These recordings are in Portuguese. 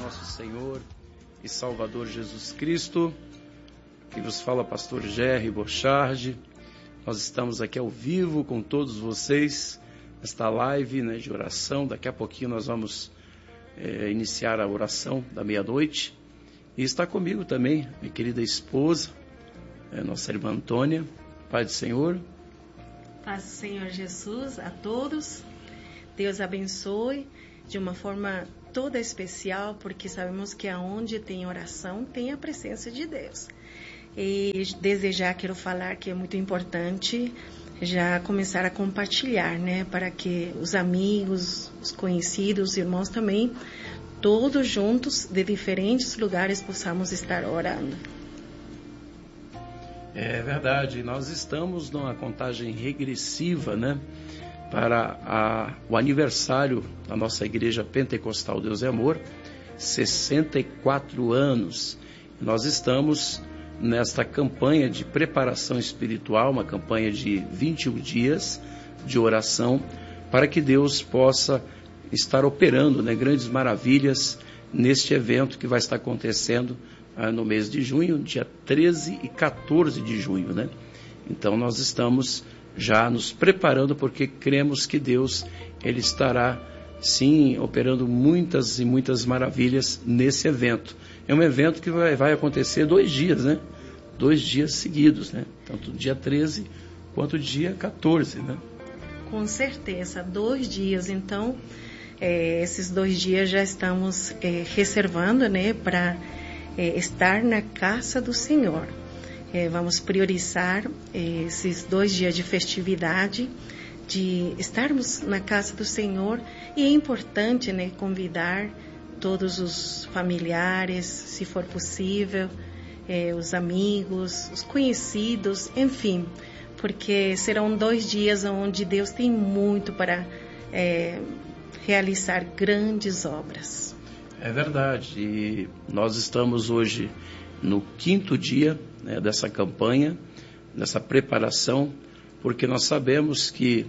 nosso Senhor e Salvador Jesus Cristo, que vos fala pastor Jerry Borchardt. Nós estamos aqui ao vivo com todos vocês, nesta live, de oração. Daqui a pouquinho nós vamos iniciar a oração da meia-noite. E está comigo também minha querida esposa, nossa irmã Antônia. Paz do Senhor. Paz do Senhor Jesus a todos. Deus abençoe de uma forma toda especial, porque sabemos que aonde tem oração, tem a presença de Deus. E quero falar que é muito importante já começar a compartilhar, para que os amigos, os conhecidos, os irmãos também, todos juntos, de diferentes lugares, possamos estar orando. É verdade, nós estamos numa contagem regressiva, para o aniversário da nossa Igreja Pentecostal Deus é Amor, 64 anos. Nós estamos nesta campanha de preparação espiritual, uma campanha de 21 dias de oração, para que Deus possa estar operando grandes maravilhas neste evento que vai estar acontecendo no mês de junho, dia 13 e 14 de junho. Então nós estamos já nos preparando, porque cremos que Deus ele estará sim operando muitas e muitas maravilhas nesse evento. É um evento que vai acontecer 2 dias, 2 dias seguidos, tanto dia 13 quanto dia 14, Com certeza, 2 dias. Então, esses 2 dias já estamos reservando, para estar na casa do Senhor. Vamos priorizar esses 2 dias de festividade, de estarmos na casa do Senhor. E é importante, convidar todos os familiares, se for possível, os amigos, os conhecidos, enfim, porque serão 2 dias onde Deus tem muito para realizar grandes obras. É verdade, e nós estamos hoje no 5º dia dessa campanha, dessa preparação, porque nós sabemos que,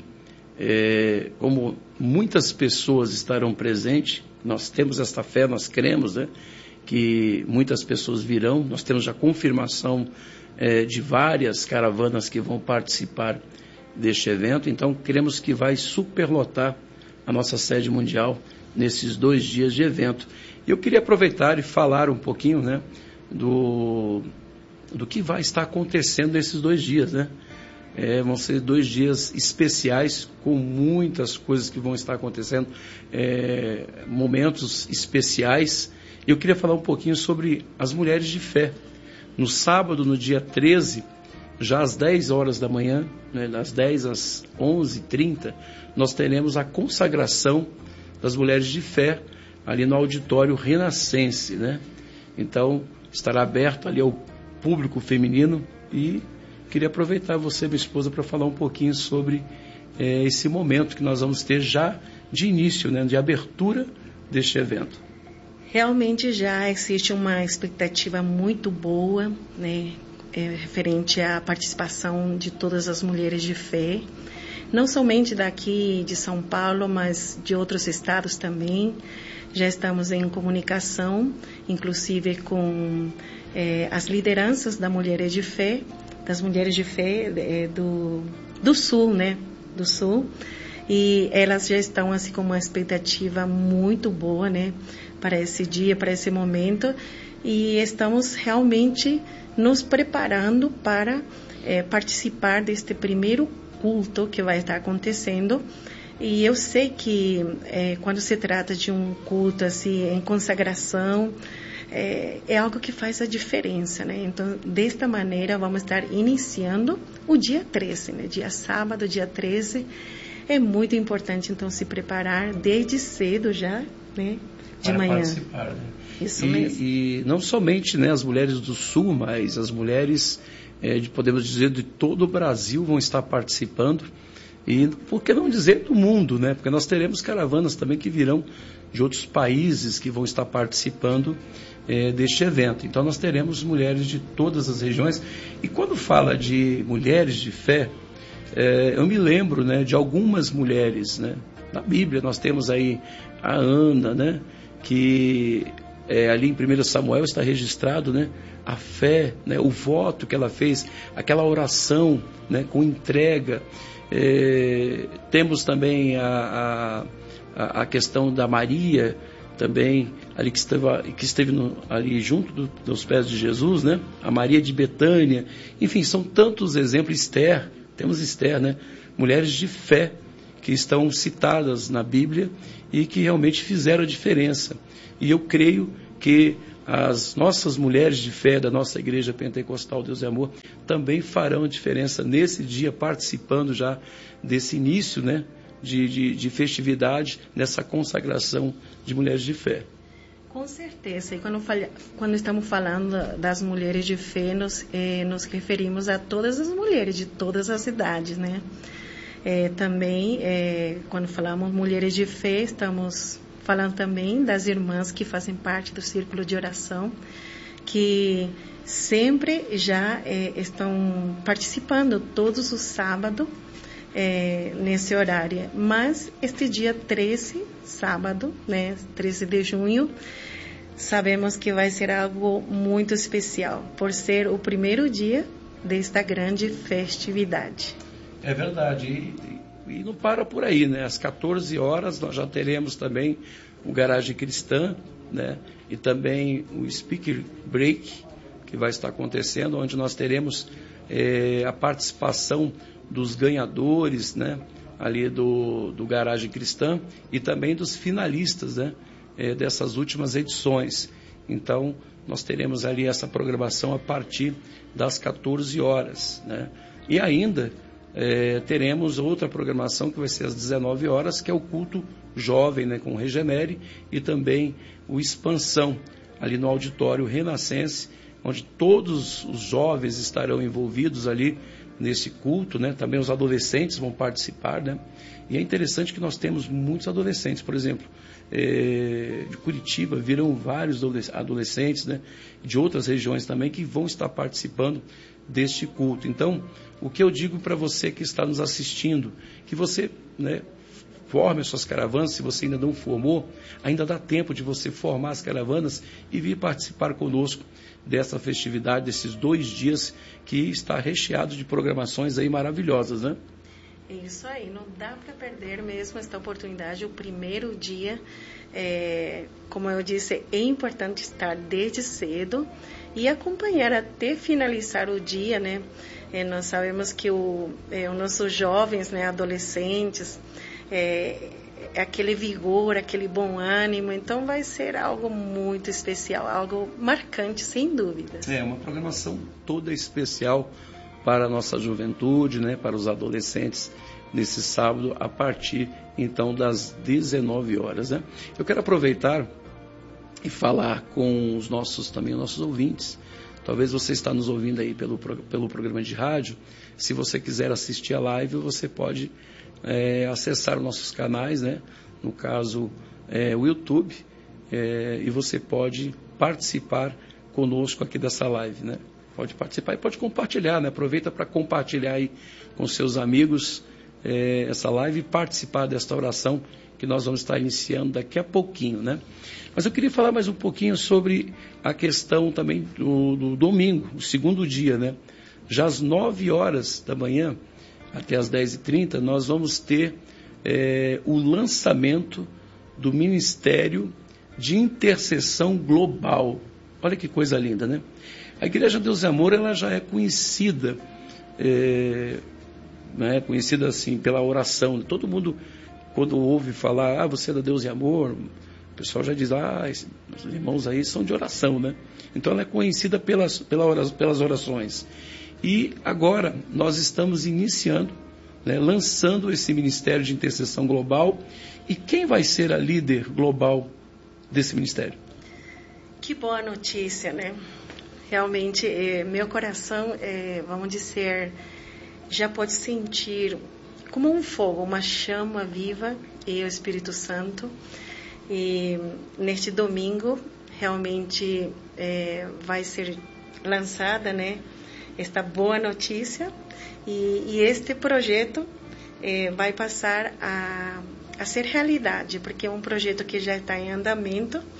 como muitas pessoas estarão presentes, nós temos esta fé, nós cremos, que muitas pessoas virão. Nós temos já confirmação de várias caravanas que vão participar deste evento, então cremos que vai superlotar a nossa sede mundial nesses 2 dias de evento. E eu queria aproveitar e falar um pouquinho, do que vai estar acontecendo nesses 2 dias, vão ser 2 dias especiais, com muitas coisas que vão estar acontecendo, momentos especiais. Eu queria falar um pouquinho sobre as mulheres de fé. No sábado, no dia 13, já às 10 horas da manhã, das 10 às 11h30, nós teremos a consagração das mulheres de fé, ali no auditório Renascense, Então, estará aberto ali ao público feminino, e queria aproveitar você, minha esposa, para falar um pouquinho sobre esse momento que nós vamos ter já de início, de abertura deste evento. Realmente já existe uma expectativa muito boa, referente à participação de todas as mulheres de fé, não somente daqui de São Paulo, mas de outros estados também. Já estamos em comunicação, inclusive com as lideranças das mulheres de fé do Sul, do Sul, e elas já estão assim com uma expectativa muito boa, para esse dia, para esse momento, e estamos realmente nos preparando para participar deste primeiro culto que vai estar acontecendo. E eu sei que quando se trata de um culto assim, em consagração, é algo que faz a diferença, Então, desta maneira, vamos estar iniciando o dia 13, dia sábado, dia 13. É muito importante, então, se preparar desde cedo já, de manhã. Participar, Isso mesmo. E não somente as mulheres do Sul, mas as mulheres, podemos dizer, de todo o Brasil vão estar participando. E por que não dizer do mundo, Porque nós teremos caravanas também que virão de outros países que vão estar participando deste evento. Então nós teremos mulheres de todas as regiões. E quando fala de mulheres de fé, eu me lembro de algumas mulheres. Na Bíblia nós temos aí a Ana, que ali em 1 Samuel está registrado, né, a fé, né, o voto que ela fez, aquela oração, né, com entrega. Temos também a questão da Maria, também ali que esteve ali junto dos pés de Jesus, né, a Maria de Betânia. Enfim, são tantos exemplos. Esther, temos Esther, né, mulheres de fé que estão citadas na Bíblia e que realmente fizeram a diferença. E eu creio que as nossas mulheres de fé da nossa Igreja Pentecostal Deus e Amor também farão a diferença nesse dia, participando já desse início, né, de festividade, nessa consagração de mulheres de fé. Com certeza. E quando estamos falando das mulheres de fé, nos referimos a todas as mulheres de todas as idades, né? Também, quando falamos mulheres de fé, estamos falando também das irmãs que fazem parte do círculo de oração, que sempre já estão participando todos os sábados nesse horário. Mas este dia 13, sábado, né, 13 de junho, sabemos que vai ser algo muito especial, por ser o primeiro dia desta grande festividade. É verdade. E não para por aí, né? Às 14 horas nós já teremos também o Garagem Cristã, né? E também o Speaker Break, que vai estar acontecendo, onde nós teremos a participação dos ganhadores, né? Ali do Garagem Cristã e também dos finalistas, né? Dessas últimas edições. Então, nós teremos ali essa programação a partir das 14 horas, né? E ainda teremos outra programação que vai ser às 19 horas, que é o culto jovem, né, com o Regenere, e também o Expansão, ali no auditório Renascense, onde todos os jovens estarão envolvidos ali nesse culto, né? Também os adolescentes vão participar, né? E é interessante que nós temos muitos adolescentes, por exemplo, de Curitiba virão vários adolescentes, né? De outras regiões também que vão estar participando deste culto. Então, o que eu digo para você que está nos assistindo, que você, né, forme as suas caravanas. Se você ainda não formou, ainda dá tempo de você formar as caravanas e vir participar conosco dessa festividade, desses 2 dias que está recheado de programações aí maravilhosas, né? Isso aí, não dá para perder mesmo esta oportunidade, o primeiro dia. Como eu disse, é importante estar desde cedo e acompanhar até finalizar o dia, né? Nós sabemos que os nossos jovens, né, adolescentes, aquele vigor, aquele bom ânimo, então vai ser algo muito especial, algo marcante, sem dúvida. Uma programação toda especial para a nossa juventude, né, para os adolescentes, nesse sábado, a partir, então, das 19 horas. Né? Eu quero aproveitar e falar com os nossos ouvintes. Talvez você está nos ouvindo aí pelo programa de rádio. Se você quiser assistir a live, você pode acessar os nossos canais, né? No caso, o YouTube, e você pode participar conosco aqui dessa live, né? Pode participar e pode compartilhar, né? Aproveita para compartilhar aí com seus amigos essa live e participar desta oração que nós vamos estar iniciando daqui a pouquinho, né? Mas eu queria falar mais um pouquinho sobre a questão também do domingo, o segundo dia, né? Já às 9 horas da manhã, até às 10h30, nós vamos ter o lançamento do Ministério de Intercessão Global. Olha que coisa linda, né? A Igreja Deus e Amor, ela já é conhecida, conhecida assim pela oração. Todo mundo, quando ouve falar, você é da Deus e Amor, o pessoal já diz, os irmãos aí são de oração, né? Então ela é conhecida pelas orações. E agora nós estamos iniciando, né, lançando esse Ministério de Intercessão Global. E quem vai ser a líder global desse ministério? Que boa notícia, né? Realmente, meu coração, vamos dizer, já pode sentir como um fogo, uma chama viva, e o Espírito Santo. E neste domingo, realmente, vai ser lançada, né, esta boa notícia, e este projeto vai passar a ser realidade, porque é um projeto que já está em andamento,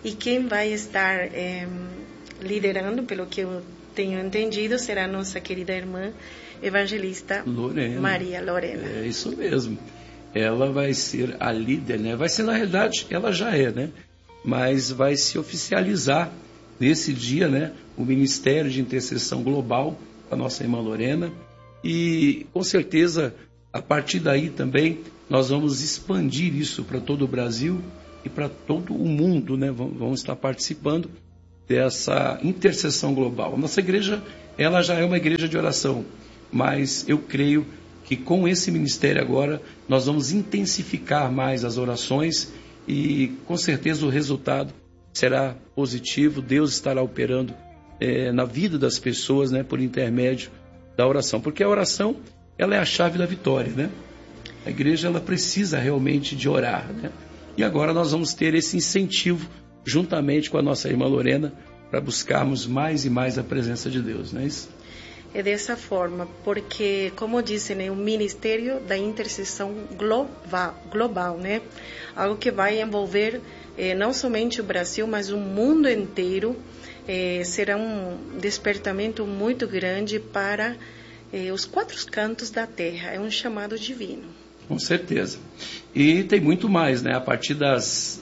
E quem vai estar liderando, pelo que eu tenho entendido, será a nossa querida irmã evangelista Lorena. Maria Lorena. É isso mesmo. Ela vai ser a líder, né? Vai ser, na realidade, ela já é, né? Mas vai se oficializar nesse dia, né? O Ministério de Intercessão Global com a nossa irmã Lorena. E, com certeza, a partir daí também, nós vamos expandir isso para todo o Brasil e para todo o mundo, né? Vamos estar participando dessa intercessão global. A nossa igreja, ela já é uma igreja de oração, mas eu creio que com esse ministério agora, nós vamos intensificar mais as orações e com certeza o resultado será positivo. Deus estará operando na vida das pessoas, né, por intermédio da oração, porque a oração, ela é a chave da vitória, né? A igreja, ela precisa realmente de orar, né? E agora nós vamos ter esse incentivo juntamente com a nossa irmã Lorena para buscarmos mais e mais a presença de Deus, não é isso? É dessa forma, porque, como eu disse, né, o Ministério da Intercessão Global, né? Algo que vai envolver não somente o Brasil, mas o mundo inteiro. Será um despertamento muito grande para os 4 cantos da terra. É um chamado divino. Com certeza. E tem muito mais, né? A partir das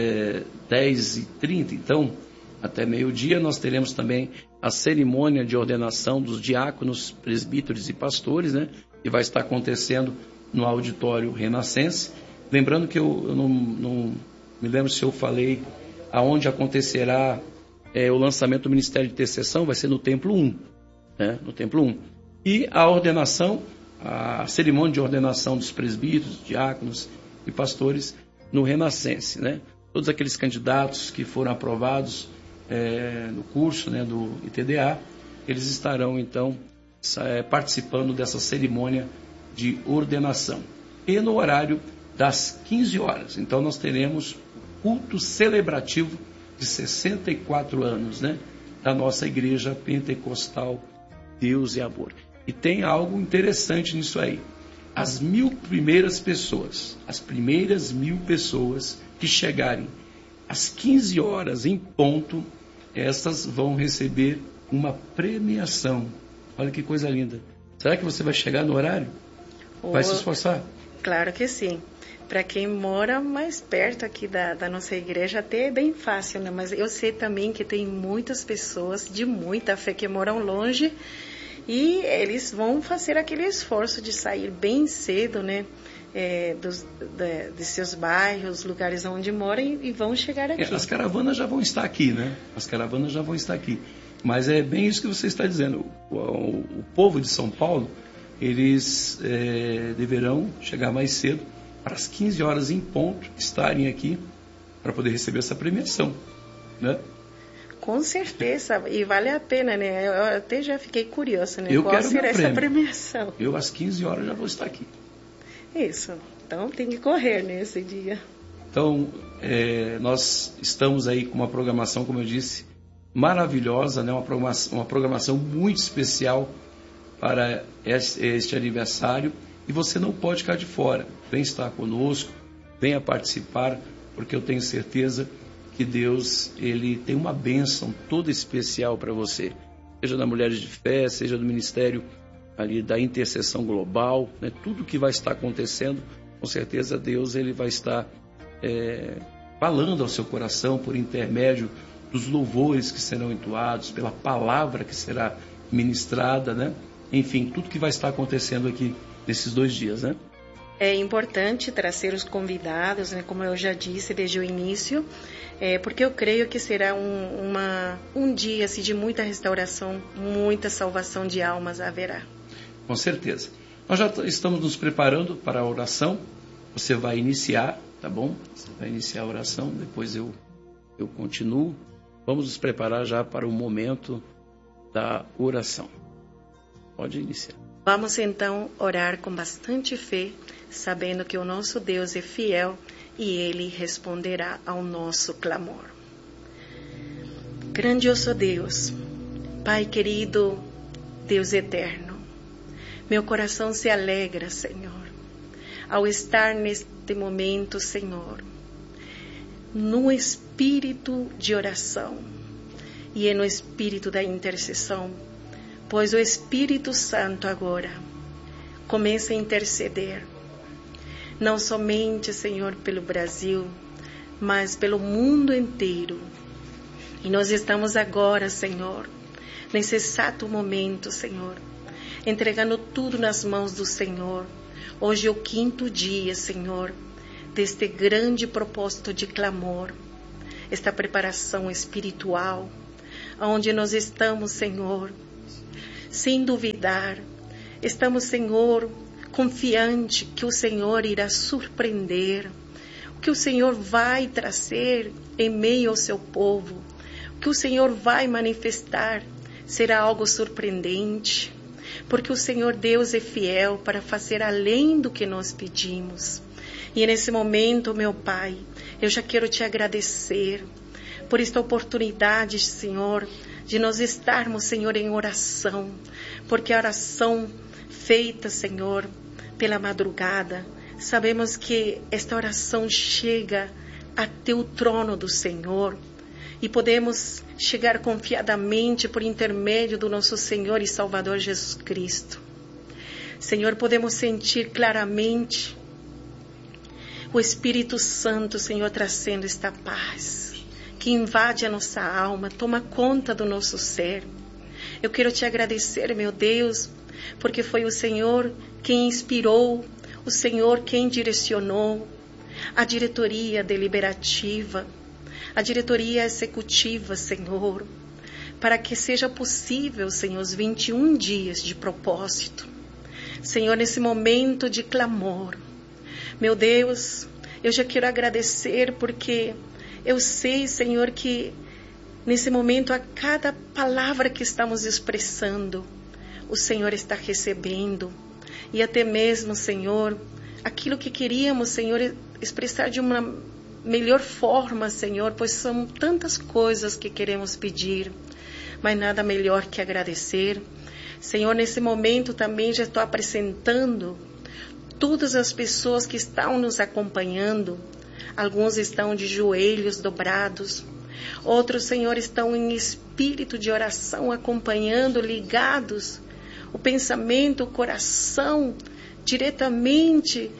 10h30, então, até meio-dia, nós teremos também a cerimônia de ordenação dos diáconos, presbíteros e pastores, né? Que vai estar acontecendo no auditório Renascense. Lembrando que eu não me lembro se eu falei aonde acontecerá o lançamento do Ministério de Intercessão, vai ser no Templo 1, né? No Templo 1. E a ordenação, a cerimônia de ordenação dos presbíteros, diáconos e pastores no Renascense, né? Todos aqueles candidatos que foram aprovados no curso, né, do ITDA, eles estarão então participando dessa cerimônia de ordenação. E no horário das 15 horas, então nós teremos culto celebrativo de 64 anos, né, da nossa igreja pentecostal Deus e Amor. E tem algo interessante nisso aí. As 1.000 primeiras pessoas, as primeiras 1.000 pessoas que chegarem às 15 horas em ponto, essas vão receber uma premiação. Olha que coisa linda. Será que você vai chegar no horário? Vai se esforçar? Claro que sim. Para quem mora mais perto aqui da nossa igreja, até é bem fácil, né? Mas eu sei também que tem muitas pessoas de muita fé que moram longe e eles vão fazer aquele esforço de sair bem cedo, né? De seus bairros, lugares onde moram e vão chegar aqui. As caravanas já vão estar aqui, né? As caravanas já vão estar aqui. Mas é bem isso que você está dizendo. O povo de São Paulo, eles deverão chegar mais cedo, para as 15 horas em ponto, estarem aqui para poder receber essa premiação, né? Com certeza, e vale a pena, né? Eu até já fiquei curiosa, né? Eu Qual quero será essa prêmio. premiação? Eu, às 15 horas, já vou estar aqui. Isso, então tem que correr nesse dia. Então, nós estamos aí com uma programação, como eu disse, maravilhosa, né? Uma programação muito especial para este aniversário, e você não pode ficar de fora. Vem estar conosco, venha participar, porque eu tenho certeza que Deus, ele tem uma bênção toda especial para você, seja da Mulheres de Fé, seja do Ministério ali da Intercessão Global, né? Tudo que vai estar acontecendo, com certeza Deus, ele vai estar falando ao seu coração por intermédio dos louvores que serão entoados, pela palavra que será ministrada, né? Enfim, tudo que vai estar acontecendo aqui nesses 2 dias, né? É importante trazer os convidados, né, como eu já disse desde o início, porque eu creio que será um dia assim, de muita restauração, muita salvação de almas haverá. Com certeza. Nós já estamos nos preparando para a oração. Você vai iniciar, tá bom? Você vai iniciar a oração, depois eu continuo. Vamos nos preparar já para o momento da oração. Pode iniciar. Vamos então orar com bastante fé, sabendo que o nosso Deus é fiel e Ele responderá ao nosso clamor. Grandioso Deus, Pai querido, Deus eterno, meu coração se alegra, Senhor, ao estar neste momento, Senhor, no Espírito espírito de oração e no espírito da intercessão, pois o Espírito Santo agora começa a interceder, não somente, Senhor, pelo Brasil, mas pelo mundo inteiro. E nós estamos agora, Senhor, nesse exato momento, Senhor, entregando tudo nas mãos do Senhor. Hoje é o 5º dia, Senhor, deste grande propósito de clamor, esta preparação espiritual, onde nós estamos, Senhor, sem duvidar, estamos, Senhor, confiante que o Senhor irá surpreender, o que o Senhor vai trazer em meio ao seu povo, o que o Senhor vai manifestar será algo surpreendente, porque o Senhor Deus é fiel para fazer além do que nós pedimos. E nesse momento, meu Pai, eu já quero te agradecer por esta oportunidade, Senhor, de nós estarmos, Senhor, em oração, porque a oração feita, Senhor, pela madrugada, sabemos que esta oração chega até o trono do Senhor e podemos chegar confiadamente por intermédio do nosso Senhor e Salvador Jesus Cristo. Senhor, podemos sentir claramente o Espírito Santo, Senhor, trazendo esta paz que invade a nossa alma, toma conta do nosso ser. Eu quero te agradecer, meu Deus, porque foi o Senhor quem inspirou, o Senhor quem direcionou a diretoria deliberativa, a diretoria executiva, Senhor, para que seja possível, Senhor, os 21 dias de propósito. Senhor, nesse momento de clamor, meu Deus, eu já quero agradecer porque eu sei, Senhor, que nesse momento a cada palavra que estamos expressando, o Senhor está recebendo. E até mesmo, Senhor, aquilo que queríamos, Senhor, expressar de uma melhor forma, Senhor, pois são tantas coisas que queremos pedir, mas nada melhor que agradecer. Senhor, nesse momento também já estou apresentando todas as pessoas que estão nos acompanhando. Alguns estão de joelhos dobrados, outros, Senhor, estão em espírito de oração, acompanhando, ligados, o pensamento, o coração, diretamente,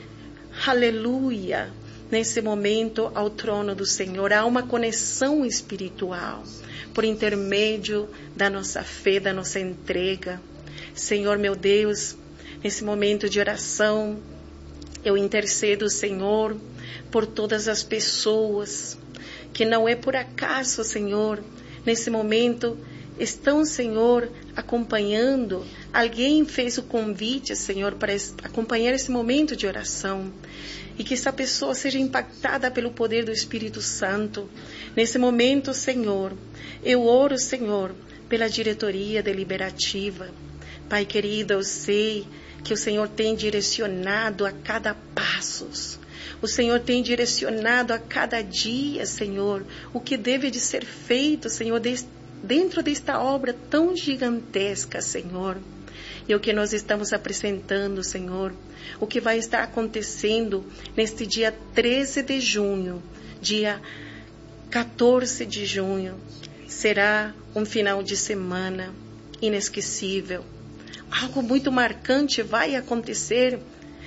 aleluia, nesse momento ao trono do Senhor. Há uma conexão espiritual, por intermédio da nossa fé, da nossa entrega. Senhor, meu Deus, nesse momento de oração, eu intercedo, Senhor, por todas as pessoas que não é por acaso, Senhor, nesse momento estão, Senhor, acompanhando. Alguém fez o convite, Senhor, para acompanhar esse momento de oração. E que essa pessoa seja impactada pelo poder do Espírito Santo. Nesse momento, Senhor, eu oro, Senhor, pela diretoria deliberativa. Pai querido, eu sei que o Senhor tem direcionado a cada passo. O Senhor tem direcionado a cada dia, Senhor, o que deve de ser feito, Senhor, dentro desta obra tão gigantesca, Senhor. E o que nós estamos apresentando, Senhor, o que vai estar acontecendo neste dia 13 de junho, dia 14 de junho, será um final de semana inesquecível. Algo muito marcante vai acontecer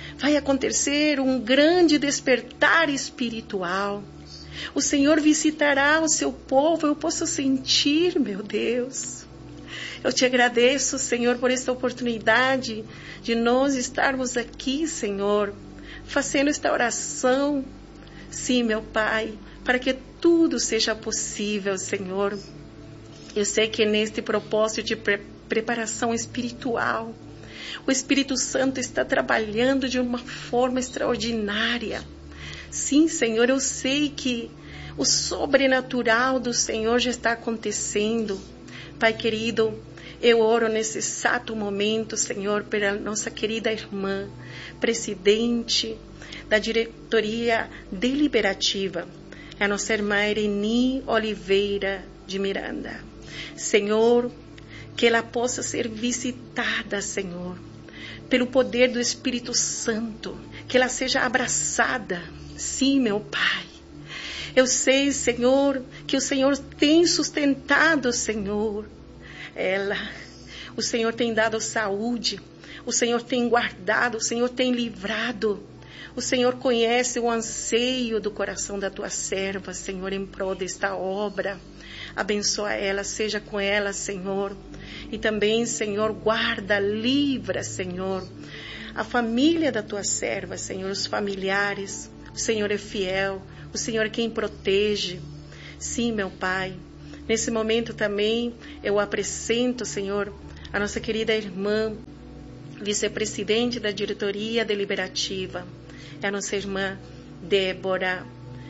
um grande despertar espiritual. O Senhor visitará o seu povo, eu posso sentir, meu Deus. Eu te agradeço, Senhor, por esta oportunidade de nós estarmos aqui, Senhor, fazendo esta oração. Sim, meu Pai, para que tudo seja possível, Senhor. Eu sei que neste propósito de preparação espiritual, o Espírito Santo está trabalhando de uma forma extraordinária. Sim, Senhor, eu sei que o sobrenatural do Senhor já está acontecendo. Pai querido, eu oro nesse exato momento, Senhor, pela nossa querida irmã, presidente da diretoria deliberativa, a nossa irmã Ireni Oliveira de Miranda. Senhor, que ela possa ser visitada, Senhor, pelo poder do Espírito Santo, que ela seja abraçada. Sim, meu Pai, Eu sei, Senhor, que o Senhor tem sustentado, Senhor, ela. O Senhor tem dado saúde, o Senhor tem guardado, o Senhor tem livrado. O Senhor conhece o anseio do coração da tua serva, Senhor, em prol desta obra. Abençoa ela, seja com ela, Senhor. E também, Senhor, guarda, livra, Senhor, a família da tua serva, Senhor, os familiares. O Senhor é fiel, o Senhor é quem protege. Sim, meu Pai. Nesse momento também eu apresento, Senhor, a nossa querida irmã, vice-presidente da diretoria deliberativa, é a nossa irmã Débora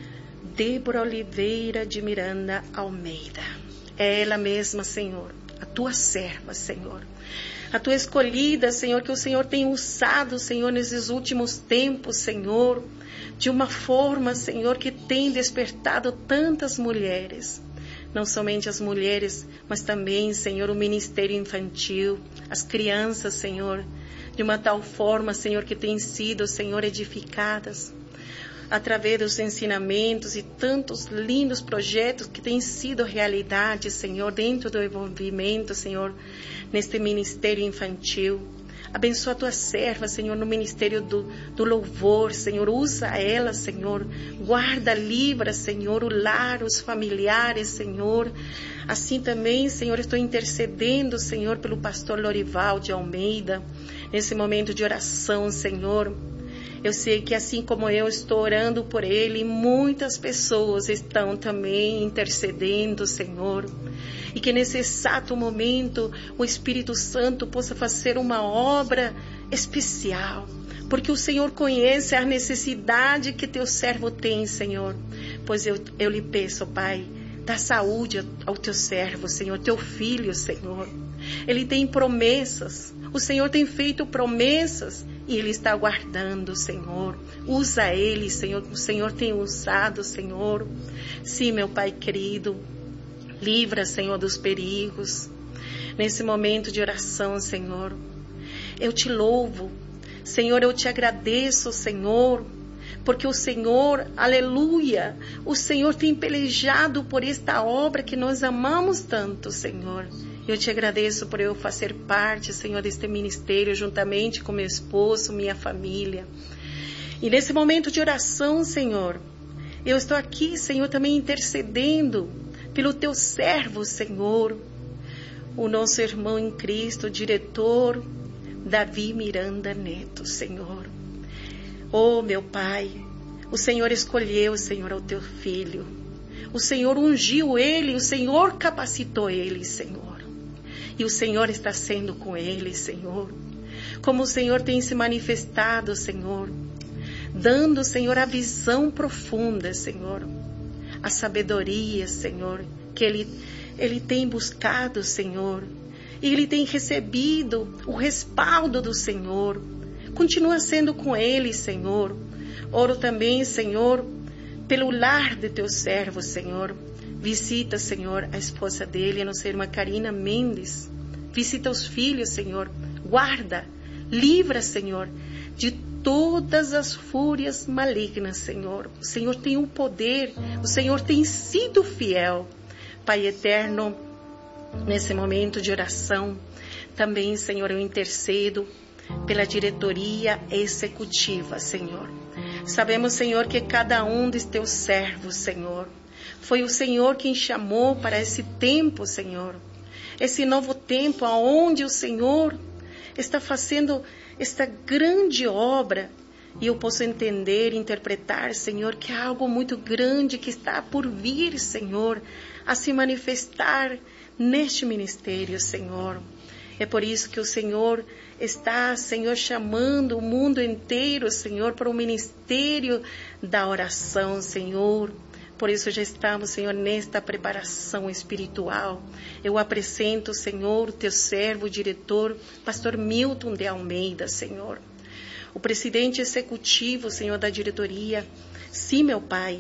Oliveira de Miranda Almeida. É ela mesma, Senhor, a tua serva, Senhor, a tua escolhida, Senhor, que o Senhor tem usado, Senhor, nesses últimos tempos, Senhor, de uma forma, Senhor, que tem despertado tantas mulheres. Não somente as mulheres, mas também, Senhor, o ministério infantil, as crianças, Senhor, de uma tal forma, Senhor, que têm sido, Senhor, edificadas através dos ensinamentos e tantos lindos projetos que têm sido realidade, Senhor, dentro do envolvimento, Senhor, neste ministério infantil. Abençoa a tua serva, Senhor, no ministério do louvor, Senhor. Usa ela, Senhor. Guarda, livra, Senhor, o lar, os familiares, Senhor. Assim também, Senhor, estou intercedendo, Senhor, pelo pastor Lorival de Almeida, nesse momento de oração, Senhor. Eu sei que assim como eu estou orando por ele, muitas pessoas estão também intercedendo, Senhor. E que nesse exato momento o Espírito Santo possa fazer uma obra especial. Porque o Senhor conhece a necessidade que teu servo tem, Senhor. Pois eu lhe peço, Pai, dá saúde ao teu servo, Senhor, teu filho, Senhor. Ele tem promessas. O Senhor tem feito promessas. E Ele está aguardando, Senhor. Usa Ele, Senhor. O Senhor tem usado, Senhor. Sim, meu Pai querido. Livra, Senhor, dos perigos. Nesse momento de oração, Senhor. Eu te louvo. Senhor, eu te agradeço, Senhor. Porque o Senhor, aleluia, o Senhor tem pelejado por esta obra que nós amamos tanto, Senhor. Eu te agradeço por eu fazer parte, Senhor, deste ministério, juntamente com meu esposo, minha família. E nesse momento de oração, Senhor, eu estou aqui, Senhor, também intercedendo pelo teu servo, Senhor, o nosso irmão em Cristo, diretor Davi Miranda Neto, Senhor. Oh, meu Pai, o Senhor escolheu, Senhor, o teu filho. O Senhor ungiu ele, o Senhor capacitou ele, Senhor. E o Senhor está sendo com ele, Senhor. Como o Senhor tem se manifestado, Senhor. Dando, Senhor, a visão profunda, Senhor. A sabedoria, Senhor, que ele tem buscado, Senhor. E ele tem recebido o respaldo do Senhor. Continua sendo com ele, Senhor. Oro também, Senhor, pelo lar de teu servo, Senhor. Visita, Senhor, a esposa dele, a nossa irmã Karina Mendes. Visita os filhos, Senhor. Guarda, livra, Senhor, de todas as fúrias malignas, Senhor. O Senhor tem o poder, o Senhor tem sido fiel. Pai eterno, nesse momento de oração, também, Senhor, eu intercedo pela diretoria executiva, Senhor. Sabemos, Senhor, que cada um dos teus servos, Senhor, foi o Senhor quem chamou para esse tempo, Senhor. Esse novo tempo onde o Senhor está fazendo esta grande obra. E eu posso entender, interpretar, Senhor, que há algo muito grande que está por vir, Senhor, a se manifestar neste ministério, Senhor. É por isso que o Senhor está, Senhor, chamando o mundo inteiro, Senhor, para o ministério da oração, Senhor. Por isso já estamos, Senhor, nesta preparação espiritual. Eu apresento, Senhor, o teu servo, o diretor, pastor Milton de Almeida, Senhor. O presidente executivo, Senhor, da diretoria. Sim, meu Pai,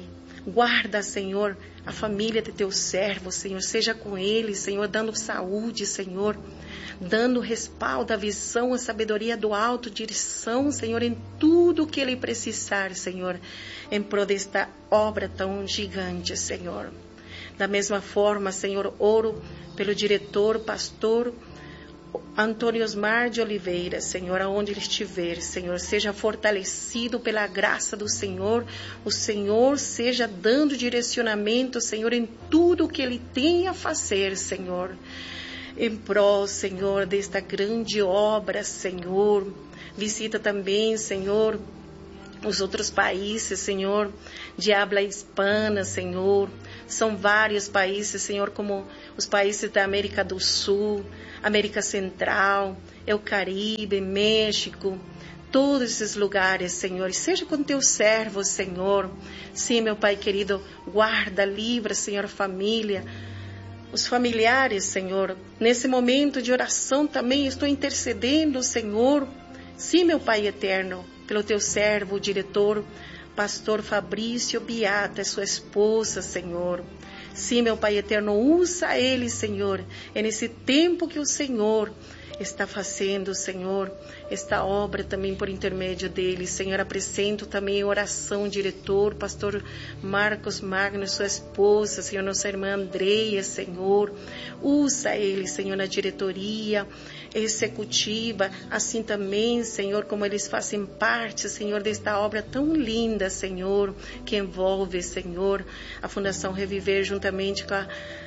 Guarda, Senhor, a família de Teu servo, Senhor. Seja com eles, Senhor, dando saúde, Senhor. Dando respaldo, a visão, a sabedoria do alto, direção, Senhor, em tudo que ele precisar, Senhor. Em prol desta obra tão gigante, Senhor. Da mesma forma, Senhor, oro pelo diretor, pastor Antônio Osmar de Oliveira, Senhor, aonde ele estiver, Senhor, seja fortalecido pela graça do Senhor, o Senhor seja dando direcionamento, Senhor, em tudo que ele tem a fazer, Senhor, em prol, Senhor, desta grande obra, Senhor. Visita também, Senhor, os outros países, Senhor, de habla hispana, Senhor. São vários países, Senhor, como os países da América do Sul, América Central, o Caribe, México, todos esses lugares, Senhor. E seja com Teu servo, Senhor. Sim, meu Pai querido, guarda, livra, Senhor, família, os familiares, Senhor. Nesse momento de oração também estou intercedendo, Senhor. Sim, meu Pai eterno, pelo Teu servo, o diretor, pastor Fabrício Beata, sua esposa, Senhor. Sim, meu Pai eterno, usa ele, Senhor, é nesse tempo que o Senhor está fazendo, Senhor, esta obra também por intermédio dele. Senhor, apresento também em oração o diretor, pastor Marcos Magno, sua esposa, Senhor, nossa irmã Andreia, Senhor. Usa ele, Senhor, na diretoria executiva, assim também, Senhor, como eles fazem parte, Senhor, desta obra tão linda, Senhor, que envolve, Senhor, a Fundação Reviver juntamente com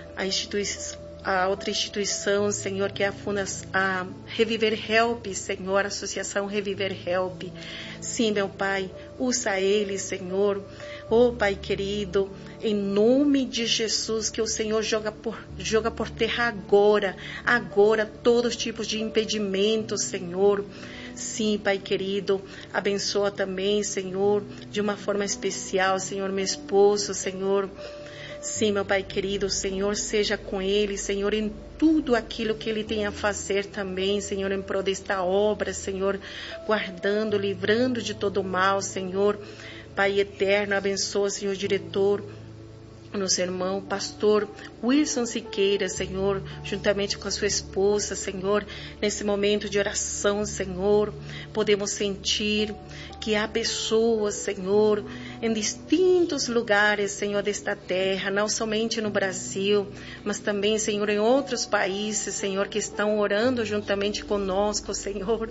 a outra instituição, Senhor, que é a Reviver Help, Senhor, a Associação Reviver Help. Sim, meu Pai, usa ele, Senhor. Oh, Pai querido, em nome de Jesus, que o Senhor joga por terra agora, todos os tipos de impedimentos, Senhor. Sim, Pai querido, abençoa também, Senhor, de uma forma especial, Senhor, meu esposo, Senhor. Sim, meu Pai querido, Senhor, seja com ele, Senhor, em tudo aquilo que ele tem a fazer também, Senhor, em prol desta obra, Senhor, guardando, livrando de todo mal, Senhor. Pai eterno, abençoa, Senhor, diretor, nosso irmão, pastor Wilson Siqueira, Senhor, juntamente com a sua esposa, Senhor, nesse momento de oração, Senhor, podemos sentir que há pessoas, Senhor, em distintos lugares, Senhor, desta terra, não somente no Brasil, mas também, Senhor, em outros países, Senhor, que estão orando juntamente conosco, Senhor.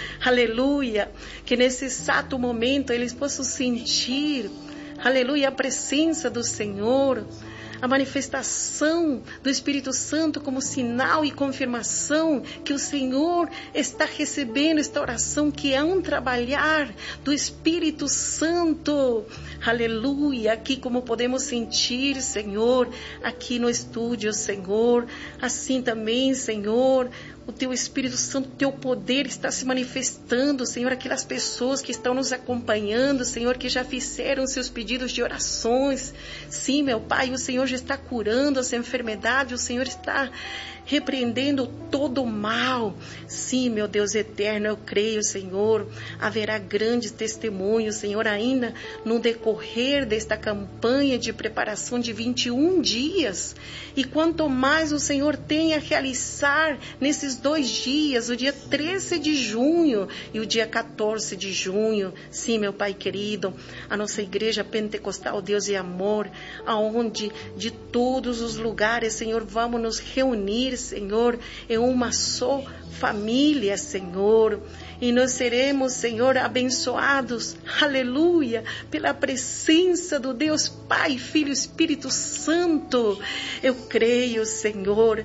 Aleluia! Que nesse exato momento eles possam sentir, aleluia, a presença do Senhor, a manifestação do Espírito Santo como sinal e confirmação que o Senhor está recebendo esta oração, que é um trabalhar do Espírito Santo. Aleluia, aqui como podemos sentir, Senhor, aqui no estúdio, Senhor, assim também, Senhor, o Teu Espírito Santo, o Teu poder está se manifestando, Senhor, aquelas pessoas que estão nos acompanhando, Senhor, que já fizeram seus pedidos de orações. Sim, meu Pai, o Senhor já está curando essa enfermidade, o Senhor está repreendendo todo o mal. Sim, meu Deus eterno, eu creio, Senhor, haverá grandes testemunhos, Senhor, ainda no decorrer desta campanha de preparação de 21 dias. E quanto mais o Senhor tem a realizar nesses 2 dias, o dia 13 de junho e o dia 14 de junho. Sim, meu Pai querido, a nossa igreja pentecostal Deus e Amor, aonde de todos os lugares, Senhor, vamos nos reunir, Senhor, em uma só família, Senhor, e nós seremos, Senhor, abençoados, aleluia, pela presença do Deus Pai, Filho e Espírito Santo. Eu creio, Senhor,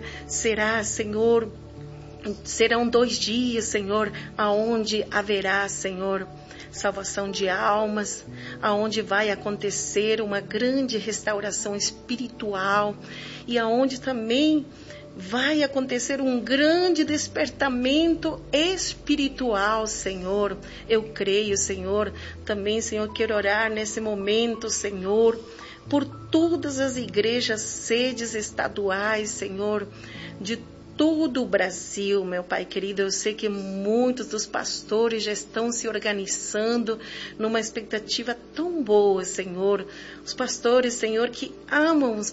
serão 2 dias, Senhor, aonde haverá, Senhor, salvação de almas, aonde vai acontecer uma grande restauração espiritual e aonde também vai acontecer um grande despertamento espiritual, Senhor. Eu creio, Senhor. Também, Senhor, quero orar nesse momento, Senhor, por todas as igrejas, sedes estaduais, Senhor, de todo o Brasil, meu Pai querido. Eu sei que muitos dos pastores já estão se organizando numa expectativa tão boa, Senhor. Os pastores, Senhor, que amam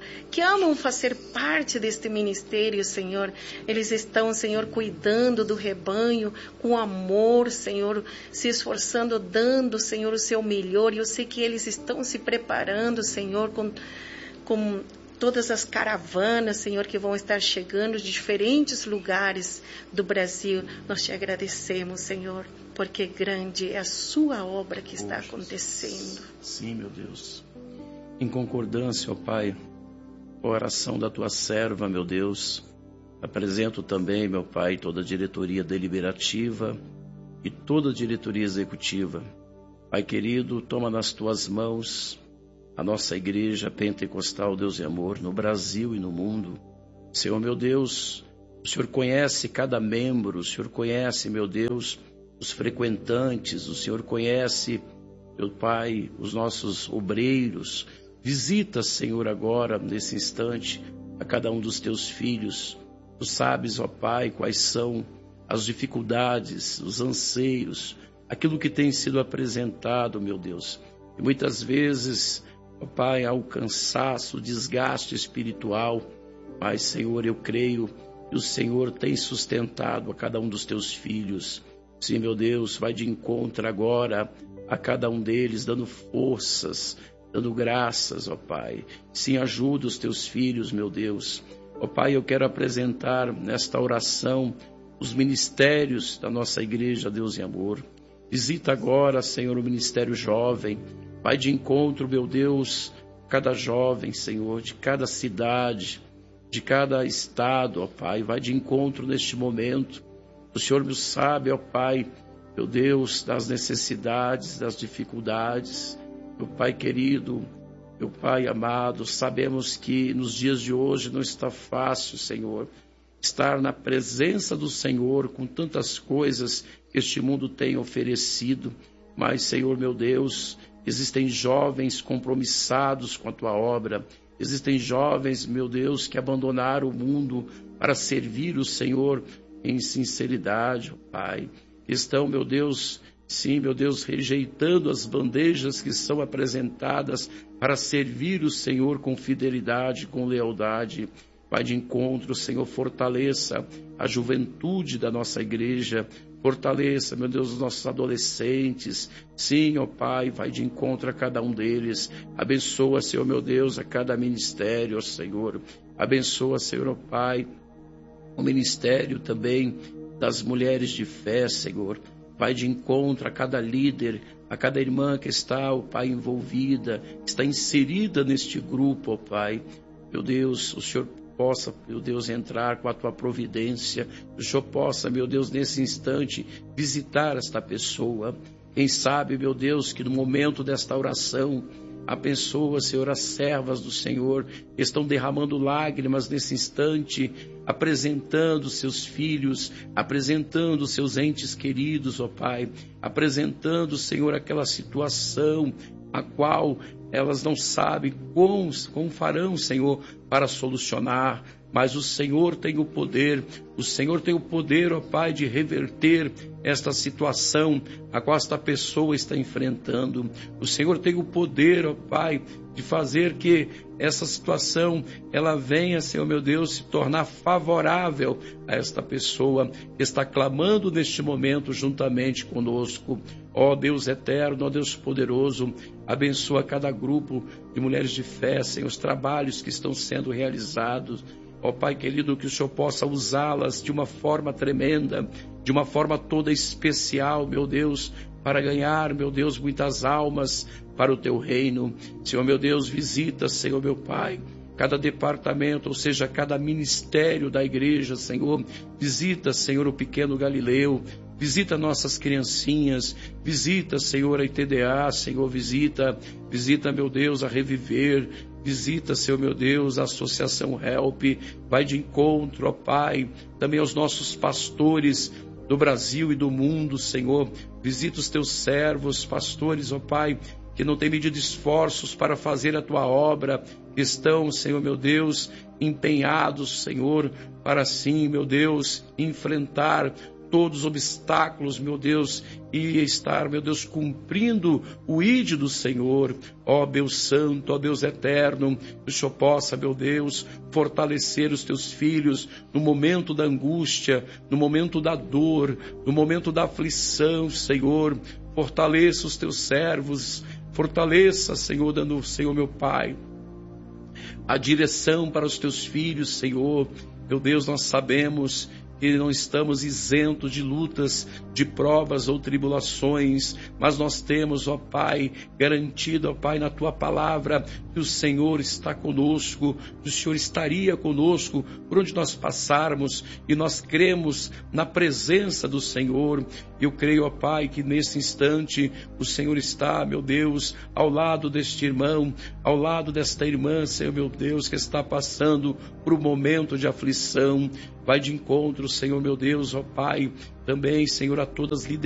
fazer parte deste ministério, Senhor. Eles estão, Senhor, cuidando do rebanho com amor, Senhor, se esforçando, dando, Senhor, o seu melhor. E eu sei que eles estão se preparando, Senhor, com todas as caravanas, Senhor, que vão estar chegando de diferentes lugares do Brasil. Nós te agradecemos, Senhor, porque grande é a sua obra que está acontecendo. Sim, meu Deus. Em concordância, ó Pai, a oração da tua serva, meu Deus, apresento também, meu Pai, toda a diretoria deliberativa e toda a diretoria executiva. Pai querido, toma nas tuas mãos a nossa igreja pentecostal, Deus e amor, no Brasil e no mundo. Senhor, meu Deus, o Senhor conhece cada membro, o Senhor conhece, meu Deus, os frequentantes, o Senhor conhece, meu Pai, os nossos obreiros. Visita, Senhor, agora, nesse instante, a cada um dos teus filhos. Tu sabes, ó Pai, quais são as dificuldades, os anseios, aquilo que tem sido apresentado, meu Deus. E muitas vezes, ó Pai, há o cansaço, o desgaste espiritual. Mas, Senhor, eu creio que o Senhor tem sustentado a cada um dos teus filhos. Sim, meu Deus, vai de encontro agora a cada um deles, dando forças, dando graças, ó Pai. Sim, ajuda os teus filhos, meu Deus. Ó Pai, eu quero apresentar nesta oração os ministérios da nossa igreja, Deus e amor. Visita agora, Senhor, o ministério jovem. Vai de encontro, meu Deus, cada jovem, Senhor, de cada cidade, de cada estado, ó Pai. Vai de encontro neste momento. O Senhor me sabe, ó Pai, meu Deus, das necessidades, das dificuldades. Meu Pai querido, meu Pai amado, sabemos que nos dias de hoje não está fácil, Senhor, estar na presença do Senhor com tantas coisas que este mundo tem oferecido. Mas, Senhor, meu Deus, existem jovens compromissados com a Tua obra. Existem jovens, meu Deus, que abandonaram o mundo para servir o Senhor em sinceridade, Pai. Estão, meu Deus, sim, meu Deus, rejeitando as bandejas que são apresentadas para servir o Senhor com fidelidade, com lealdade. Vai de encontro, Senhor, fortaleça a juventude da nossa igreja, fortaleça, meu Deus, os nossos adolescentes. Sim, ó Pai, vai de encontro a cada um deles. Abençoa, Senhor, meu Deus, a cada ministério, ó Senhor. Abençoa, Senhor, ó Pai, o ministério também das mulheres de fé, Senhor. Vai de encontro a cada líder, a cada irmã que está, ó Pai, envolvida, está inserida neste grupo, ó Pai. Meu Deus, o Senhor possa, meu Deus, entrar com a Tua providência. O Senhor possa, meu Deus, nesse instante, visitar esta pessoa. Quem sabe, meu Deus, que no momento desta oração, há pessoas, Senhor, as servas do Senhor, que estão derramando lágrimas nesse instante, apresentando seus filhos, apresentando seus entes queridos, ó Pai, apresentando, Senhor, aquela situação a qual elas não sabem como farão, Senhor, para solucionar. Mas o Senhor tem o poder, ó Pai, de reverter esta situação a qual esta pessoa está enfrentando. O Senhor tem o poder, ó Pai, de fazer que essa situação, ela venha, Senhor meu Deus, se tornar favorável a esta pessoa que está clamando neste momento juntamente conosco. Ó Deus eterno, ó Deus poderoso, abençoa cada grupo de mulheres de fé, Senhor, os trabalhos que estão sendo realizados. Ó Pai querido, que o Senhor possa usá-las de uma forma tremenda, de uma forma toda especial, meu Deus, para ganhar, meu Deus, muitas almas para o Teu reino. Senhor, meu Deus, visita, Senhor, meu Pai, cada departamento, ou seja, cada ministério da igreja, Senhor. Visita, Senhor, o pequeno Galileu. Visita nossas criancinhas. Visita, Senhor, a ITDA, Senhor, visita, meu Deus, a Reviver. Visita, Senhor, meu Deus, a Associação Help. Vai de encontro, ó Pai, também aos nossos pastores do Brasil e do mundo, Senhor. Visita os Teus servos, pastores, ó Pai, que não têm medido esforços para fazer a Tua obra, estão, Senhor meu Deus, empenhados, Senhor, para sim, meu Deus, enfrentar todos os obstáculos, meu Deus, e estar, meu Deus, cumprindo o ID do Senhor. Ó Deus Santo, ó Deus Eterno, que o Senhor possa, meu Deus, fortalecer os teus filhos no momento da angústia, no momento da dor, no momento da aflição, Senhor. Fortaleça os teus servos, fortaleça, Senhor, dando, Senhor, meu Pai, a direção para os teus filhos, Senhor. Meu Deus, nós sabemos que não estamos isentos de lutas, de provas ou tribulações, mas nós temos, ó Pai, garantido, ó Pai, na Tua palavra, que o Senhor está conosco, que o Senhor estaria conosco por onde nós passarmos, e nós cremos na presença do Senhor. Eu creio, ó Pai, que nesse instante o Senhor está, meu Deus, ao lado deste irmão, ao lado desta irmã, Senhor, meu Deus, que está passando por um momento de aflição. Vai de encontro, Senhor, meu Deus, ó Pai, também, Senhor, a todas as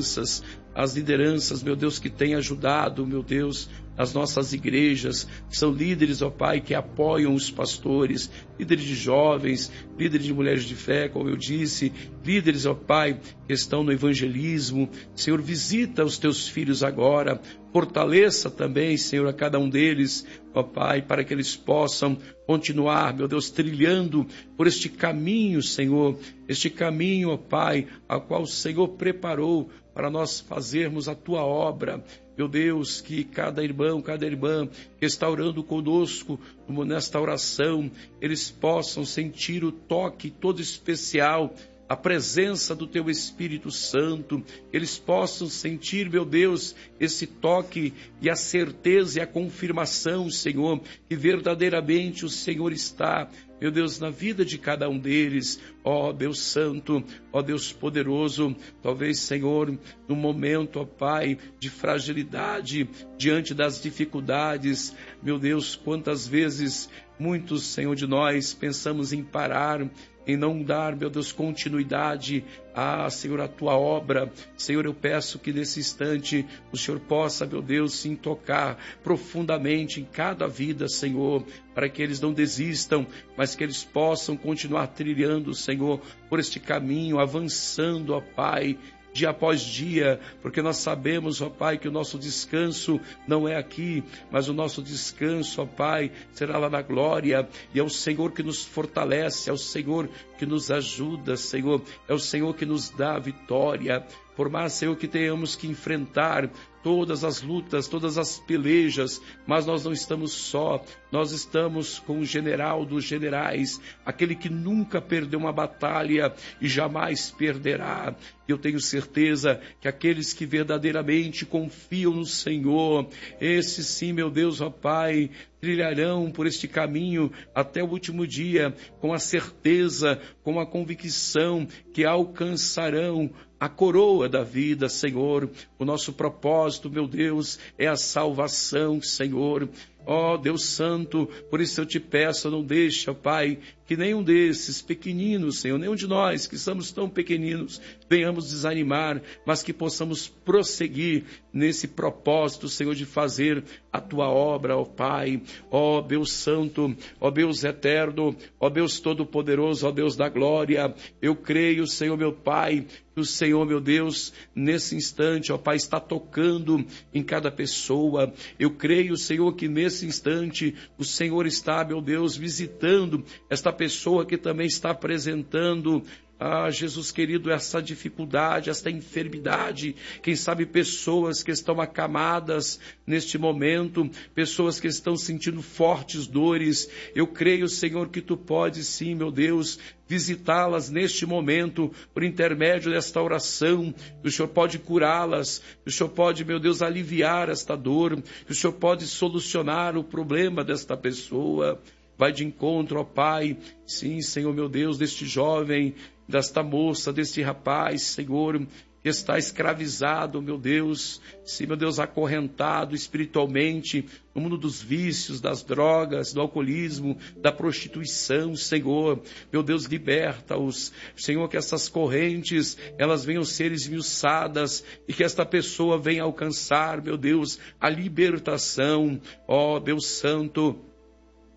lideranças, meu Deus, que têm ajudado, meu Deus, as nossas igrejas. São líderes, ó Pai, que apoiam os pastores, líderes de jovens, líderes de mulheres de fé, como eu disse, líderes, ó Pai, que estão no evangelismo. Senhor, visita os teus filhos agora, fortaleça também, Senhor, a cada um deles, ó Pai, para que eles possam continuar, meu Deus, trilhando por este caminho, Senhor, este caminho, ó Pai, a qual o Senhor preparou para nós fazermos a Tua obra. Meu Deus, que cada irmão, cada irmã que está orando conosco nesta oração, eles possam sentir o toque todo especial, a presença do Teu Espírito Santo, eles possam sentir, meu Deus, esse toque e a certeza e a confirmação, Senhor, que verdadeiramente o Senhor está, meu Deus, na vida de cada um deles. Ó Deus Santo, ó Deus poderoso, talvez, Senhor, no momento, ó Pai, de fragilidade, diante das dificuldades, meu Deus, quantas vezes muitos, Senhor, de nós pensamos em parar, em não dar, meu Deus, continuidade Senhor, a Tua obra. Senhor, eu peço que nesse instante o Senhor possa, meu Deus, sim, tocar profundamente em cada vida, Senhor, para que eles não desistam, mas que eles possam continuar trilhando, Senhor, por este caminho, avançando, ó Pai, dia após dia, porque nós sabemos, ó Pai, que o nosso descanso não é aqui, mas o nosso descanso, ó Pai, será lá na glória, e é o Senhor que nos fortalece, é o Senhor que nos ajuda, Senhor, é o Senhor que nos dá a vitória. Por mais, Senhor, que tenhamos que enfrentar todas as lutas, todas as pelejas, mas nós não estamos só, nós estamos com o general dos generais, aquele que nunca perdeu uma batalha e jamais perderá. Eu tenho certeza que aqueles que verdadeiramente confiam no Senhor, esses sim, meu Deus, ó Pai, trilharão por este caminho até o último dia, com a certeza, com a convicção que alcançarão a coroa da vida, Senhor. O nosso propósito, meu Deus, é a salvação, Senhor. Ó Deus Santo, por isso eu te peço, não deixa, Pai, que nenhum desses pequeninos, Senhor, nenhum de nós que somos tão pequeninos, venhamos desanimar, mas que possamos prosseguir nesse propósito, Senhor, de fazer a Tua obra, ó Pai. Ó Deus Santo, ó Deus Eterno, ó Deus Todo-Poderoso, ó Deus da Glória, eu creio, Senhor, meu Pai, que o Senhor, meu Deus, nesse instante, ó Pai, está tocando em cada pessoa. Eu creio, Senhor, que nesse instante o Senhor está, meu Deus, visitando esta pessoa que também está apresentando, Jesus querido, essa dificuldade, essa enfermidade. Quem sabe pessoas que estão acamadas neste momento, pessoas que estão sentindo fortes dores. Eu creio, Senhor, que Tu podes sim, meu Deus, visitá-las neste momento, por intermédio desta oração, que o Senhor pode curá-las, que o Senhor pode, meu Deus, aliviar esta dor, que o Senhor pode solucionar o problema desta pessoa. Vai de encontro, ó Pai, sim, Senhor, meu Deus, deste jovem, desta moça, deste rapaz, Senhor, que está escravizado, meu Deus, sim, meu Deus, acorrentado espiritualmente no mundo dos vícios, das drogas, do alcoolismo, da prostituição, Senhor. Meu Deus, liberta-os, Senhor, que essas correntes, elas venham ser esmiuçadas e que esta pessoa venha alcançar, meu Deus, a libertação. Ó Deus Santo,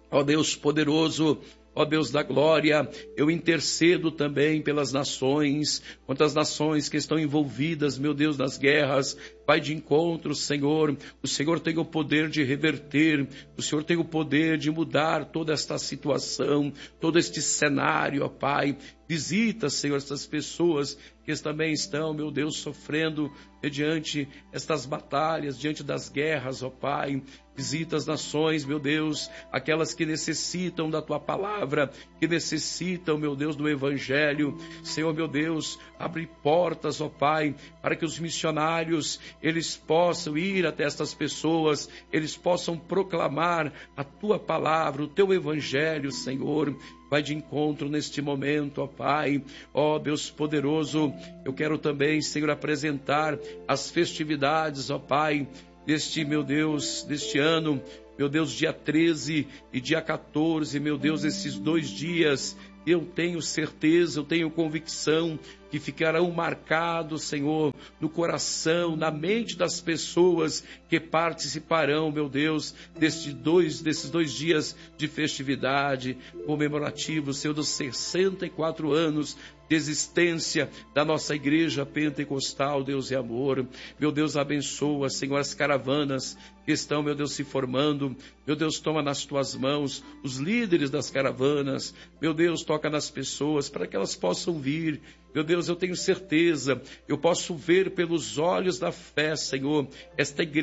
Ó Deus poderoso, ó Deus da glória, eu intercedo também pelas nações, quantas nações que estão envolvidas, meu Deus, nas guerras. Vai de encontro, Senhor. O Senhor tem o poder de reverter, o Senhor tem o poder de mudar toda esta situação, todo este cenário, ó Pai. Visita, Senhor, essas pessoas que também estão, meu Deus, sofrendo mediante estas batalhas, diante das guerras, ó Pai. Visita as nações, meu Deus, aquelas que necessitam da Tua palavra, que necessitam, meu Deus, do Evangelho. Senhor, meu Deus, abre portas, ó Pai, para que os missionários, eles possam ir até estas pessoas, eles possam proclamar a Tua palavra, o Teu Evangelho, Senhor. Vai de encontro neste momento, ó Pai, ó Deus poderoso. Eu quero também, Senhor, apresentar as festividades, ó Pai, deste, meu Deus, deste ano, meu Deus, dia 13 e dia 14, meu Deus, esses 2 dias, eu tenho certeza, eu tenho convicção que ficarão marcados, Senhor, no coração, na mente das pessoas que participarão, meu Deus, desses dois dias de festividade comemorativos, Senhor, dos 64 anos de existência da nossa igreja pentecostal, Deus e amor. Meu Deus, abençoa, Senhor, as caravanas que estão, meu Deus, se formando. Meu Deus, toma nas Tuas mãos os líderes das caravanas. Meu Deus, toca nas pessoas para que elas possam vir. Meu Deus, eu tenho certeza, eu posso ver pelos olhos da fé, Senhor, esta igreja